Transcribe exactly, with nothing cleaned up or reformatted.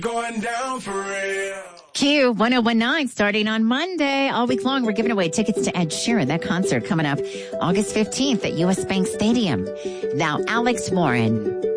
Going down for real. Q one oh one nine starting on Monday. All week long, we're giving away tickets to Ed Sheeran. That concert coming up August fifteenth at U S Bank Stadium. Now, Alex Warren.